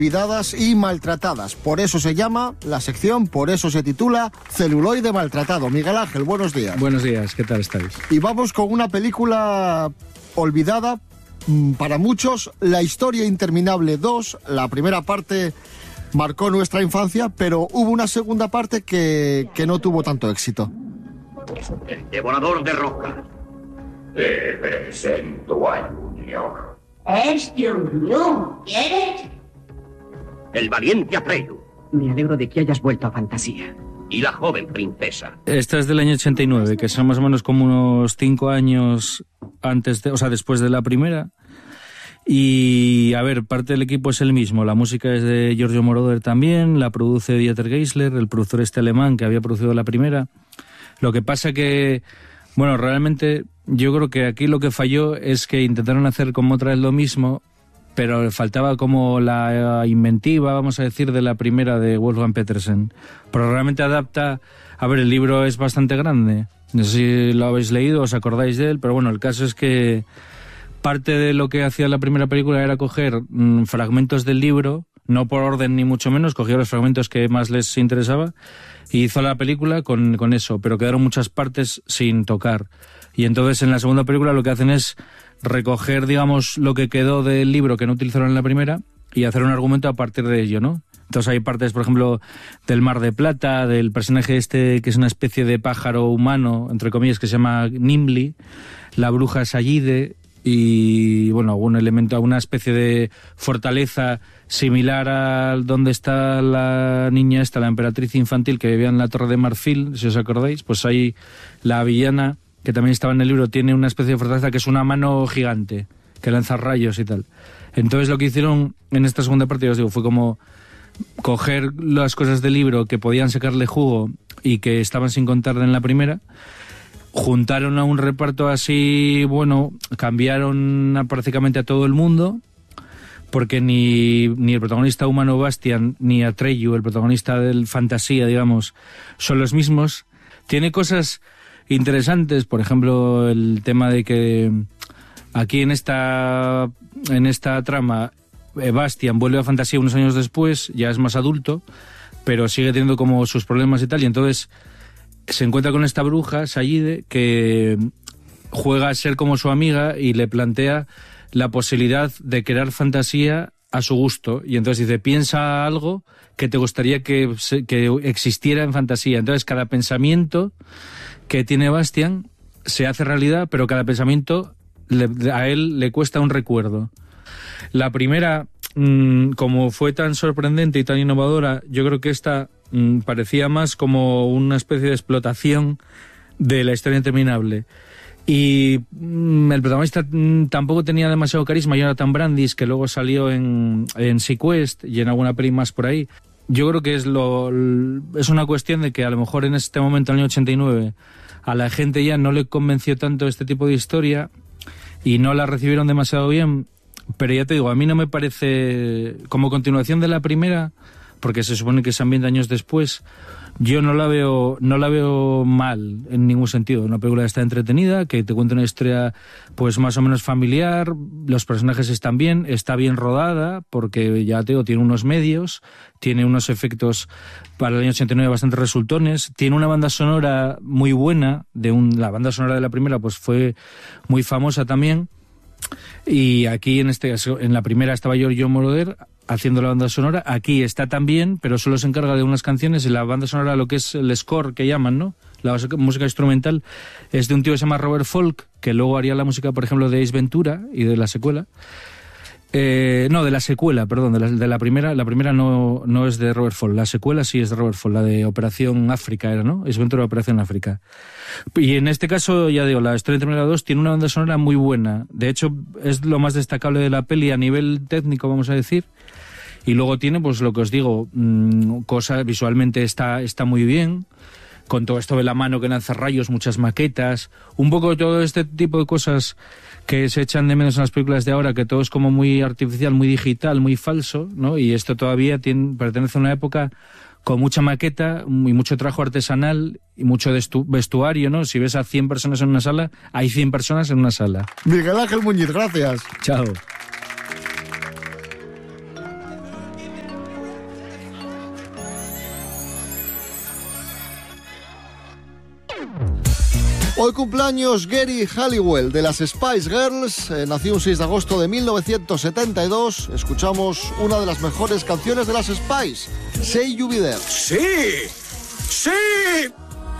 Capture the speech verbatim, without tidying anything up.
olvidadas y maltratadas. Por eso se llama la sección, por eso se titula Celuloide Maltratado. Miguel Ángel, buenos días. Buenos días, ¿qué tal estáis? Y vamos con una película olvidada para muchos, La historia interminable dos. La primera parte marcó nuestra infancia, pero hubo una segunda parte que, que no tuvo tanto éxito. El devorador de roca. Te presento a Junior. ¿Es Junior? ¿Quieres? El valiente Atreyu. Me alegro de que hayas vuelto a Fantasía. Y la joven princesa. Esta es del año ochenta y nueve, que son más o menos como unos cinco años antes de, o sea, después de la primera. Y, a ver, parte del equipo es el mismo. La música es de Giorgio Moroder también, la produce Dieter Geisler, el productor este alemán que había producido la primera. Lo que pasa que, bueno, realmente yo creo que aquí lo que falló es que intentaron hacer como otra vez lo mismo, pero faltaba como la inventiva, vamos a decir, de la primera de Wolfgang Petersen. Pero realmente adapta... A ver, el libro es bastante grande. No sé si lo habéis leído, os acordáis de él, pero bueno, el caso es que parte de lo que hacía la primera película era coger mmm, fragmentos del libro, no por orden ni mucho menos, cogió los fragmentos que más les interesaba y hizo la película con, con eso, pero quedaron muchas partes sin tocar. Y entonces en la segunda película lo que hacen es recoger, digamos, lo que quedó del libro que no utilizaron en la primera y hacer un argumento a partir de ello, ¿no? Entonces hay partes, por ejemplo, del Mar de Plata, del personaje este que es una especie de pájaro humano, entre comillas, que se llama Nimli, la bruja Sayide y, bueno, algún elemento, alguna especie de fortaleza similar a donde está la niña esta, la emperatriz infantil que vivía en la Torre de Marfil, si os acordáis, pues ahí la villana, que también estaba en el libro, tiene una especie de fortaleza que es una mano gigante, que lanza rayos y tal. Entonces lo que hicieron en esta segunda parte, ya os digo, fue como coger las cosas del libro que podían sacarle jugo y que estaban sin contar en la primera, juntaron a un reparto así, bueno, cambiaron a prácticamente a todo el mundo, porque ni, ni el protagonista humano Bastian, ni Atreyu, el protagonista del Fantasía, digamos, son los mismos. Tiene cosas interesantes, por ejemplo, el tema de que aquí en esta en esta trama eh, Bastian vuelve a Fantasía unos años después, ya es más adulto, pero sigue teniendo como sus problemas y tal, y entonces se encuentra con esta bruja, Sayide, que juega a ser como su amiga y le plantea la posibilidad de crear fantasía a su gusto, y entonces dice, piensa algo que te gustaría que, que existiera en fantasía. Entonces cada pensamiento que tiene Bastian se hace realidad, pero cada pensamiento le, a él le cuesta un recuerdo. La primera, mmm, como fue tan sorprendente y tan innovadora, yo creo que esta mmm, parecía más como una especie de explotación de la historia interminable. Y mmm, el protagonista mmm, tampoco tenía demasiado carisma, Jonathan Brandis, que luego salió en, en Sequest y en alguna peli más por ahí. Yo creo que es lo es una cuestión de que a lo mejor en este momento, en el año ochenta y nueve, a la gente ya no le convenció tanto este tipo de historia y no la recibieron demasiado bien, pero ya te digo, a mí no me parece, como continuación de la primera, porque se supone que son veinte años después, yo no la veo no la veo mal en ningún sentido. Una película está entretenida, que te cuenta una historia pues más o menos familiar, los personajes están bien, está bien rodada, porque ya te digo, tiene unos medios, tiene unos efectos para el año ochenta y nueve bastante resultones, tiene una banda sonora muy buena, de un, la banda sonora de la primera pues fue muy famosa también, y aquí en este caso, en la primera estaba Giorgio Moroder haciendo la banda sonora, aquí está también, pero solo se encarga de unas canciones, y la banda sonora, lo que es el score que llaman, ¿no? La música instrumental es de un tío que se llama Robert Folk, que luego haría la música, por ejemplo, de Ace Ventura y de la secuela. Eh, no, de la secuela, perdón, de la, de la primera, la primera no, no es de Robert Folk, la secuela sí es de Robert Folk, la de Operación África era, ¿no? Ace Ventura, Operación África. Y en este caso, ya digo, la historia interminable dos tiene una banda sonora muy buena, de hecho es lo más destacable de la peli a nivel técnico, vamos a decir. Y luego tiene, pues lo que os digo, mmm, cosa visualmente está, está muy bien, con todo esto de la mano que lanza rayos, muchas maquetas, un poco todo este tipo de cosas que se echan de menos en las películas de ahora, que todo es como muy artificial, muy digital, muy falso, ¿no? Y esto todavía tiene, pertenece a una época con mucha maqueta y mucho trabajo artesanal y mucho vestuario, ¿no? Si ves a cien personas en una sala, hay cien personas en una sala. Miguel Ángel Muñiz, gracias. Chao. Hoy cumpleaños Geri Halliwell de las Spice Girls. Eh, nació un seis de agosto de mil novecientos setenta y dos. Escuchamos una de las mejores canciones de las Spice, Say You Be There. ¡Sí! ¡Sí!